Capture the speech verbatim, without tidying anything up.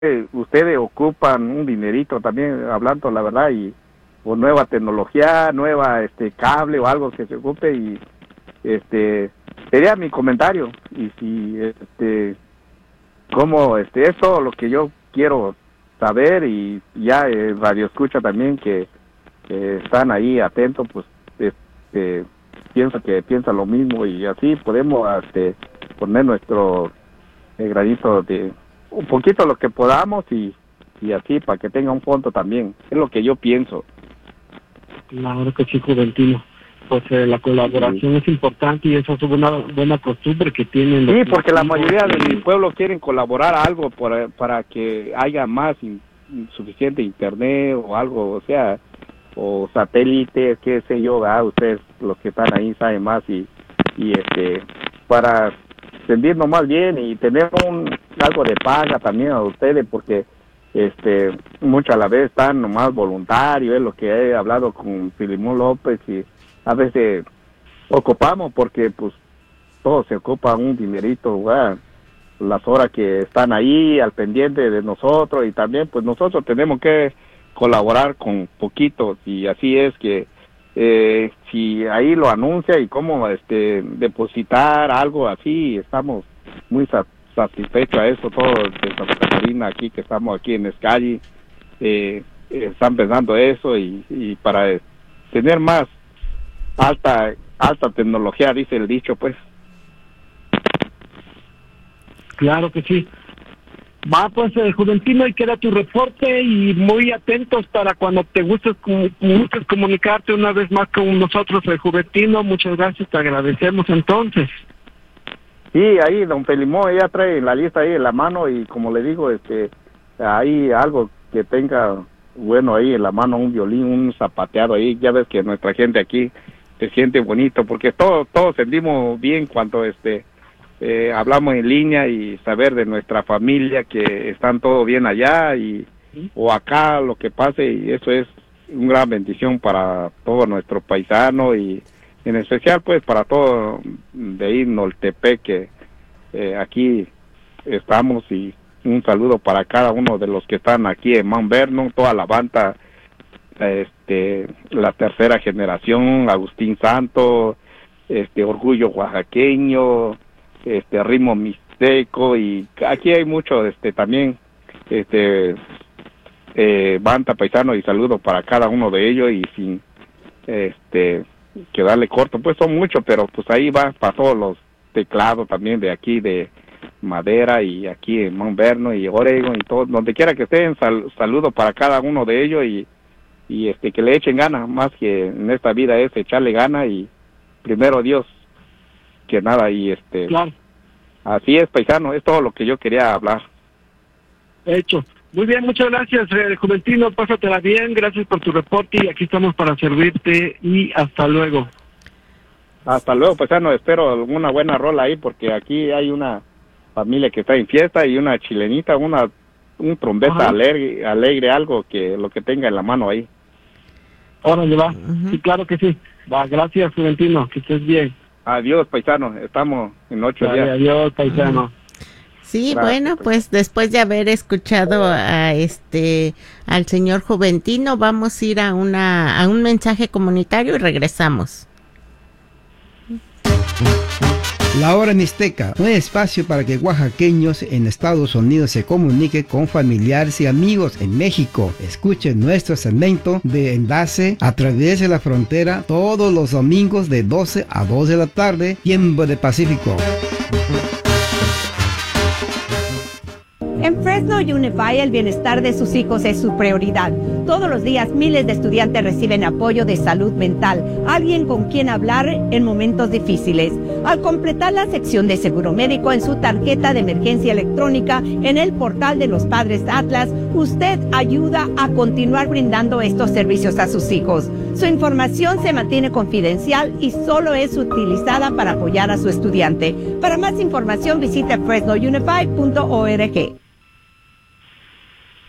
eh, ustedes ocupan un dinerito también, hablando la verdad, y o nueva tecnología, nueva este cable o algo que se ocupe, y este sería mi comentario. Y si este como este es todo lo que yo quiero saber, y ya eh, radio escucha también que, que están ahí atentos, pues este pienso que piensa lo mismo, y así podemos este poner nuestro eh, granito de un poquito lo que podamos, y y así para que tenga un fondo también, es lo que yo pienso. Claro que sí, Juventino. Pues eh, la colaboración sí es importante, y eso es una buena costumbre que tienen los... Sí, porque la mayoría de mi pueblo quieren colaborar a algo por, para que haya más in, suficiente internet o algo, o sea, o satélite, qué sé yo, ¿verdad? Ustedes los que están ahí saben más, y, y este, para sentirnos más bien y tener un algo de paga también a ustedes, porque este muchas a la vez están nomás voluntarios, es lo que he hablado con Filimón López, y a veces ocupamos porque pues todo se ocupa un dinerito, ¿verdad? Las horas que están ahí al pendiente de nosotros, y también pues nosotros tenemos que colaborar con poquitos, y así es que eh, si ahí lo anuncia y cómo este depositar algo así, estamos muy satisfechos satisfecho a eso, todos de Santa Catarina aquí que estamos aquí en Escali, eh, eh, están pensando eso, y, y para eh, tener más alta alta tecnología, dice el dicho, pues. Claro que sí. Va, pues, eh, Juventino, y queda tu reporte, y muy atentos para cuando te gustes, gustes comunicarte una vez más con nosotros, el Juventino. Muchas gracias, te agradecemos entonces. Sí, ahí don Felimón ya trae la lista ahí en la mano, y como le digo, este, ahí algo que tenga bueno ahí en la mano, un violín, un zapateado ahí, ya ves que nuestra gente aquí se siente bonito, porque todos todos sentimos bien cuando este eh, hablamos en línea, y saber de nuestra familia que están todo bien allá, y o acá lo que pase, y eso es una gran bendición para todos nuestros paisanos, y en especial pues para todo de ahí Noltepec, que eh, aquí estamos, y un saludo para cada uno de los que están aquí en Mount Vernon, toda la banda, este la tercera generación, Agustín Santo, este Orgullo Oaxaqueño, este Ritmo Mixteco, y aquí hay mucho este también este eh, banda paisano, y saludo para cada uno de ellos, y sin este quedarle corto, pues son muchos, pero pues ahí va para todos los teclados también de aquí de Madera, y aquí en Mount Vernon y Oregon, y todo, donde quiera que estén, sal, saludo para cada uno de ellos, y, y este que le echen ganas, más que en esta vida es echarle ganas, y primero Dios que nada, y este claro. Así es, paisano, es todo lo que yo quería hablar. Hecho. Muy bien, muchas gracias, eh, Juventino, pásatela bien, gracias por tu reporte, y aquí estamos para servirte, y hasta luego. Hasta luego, paisano, espero alguna buena rola ahí, porque aquí hay una familia que está en fiesta, y una chilenita, una un trompeta alegre, alegre, algo que lo que tenga en la mano ahí. Órale, va, uh-huh. Sí, claro que sí. Va, gracias, Juventino, que estés bien. Adiós, paisano, estamos en ocho Vale, días. Adiós, paisano. Uh-huh. Sí, gracias, bueno, pues después de haber escuchado a este al señor Juventino, vamos a ir a una a un mensaje comunitario y regresamos. La Hora Mixteca, un espacio para que oaxaqueños en Estados Unidos se comuniquen con familiares y amigos en México. Escuchen nuestro segmento de enlace a través de la frontera todos los domingos de doce a dos de la tarde, tiempo de Pacífico. En Fresno Unified, el bienestar de sus hijos es su prioridad. Todos los días miles de estudiantes reciben apoyo de salud mental, alguien con quien hablar en momentos difíciles. Al completar la sección de seguro médico en su tarjeta de emergencia electrónica en el portal de los Padres Atlas, usted ayuda a continuar brindando estos servicios a sus hijos. Su información se mantiene confidencial y solo es utilizada para apoyar a su estudiante. Para más información visite fresno unified punto org.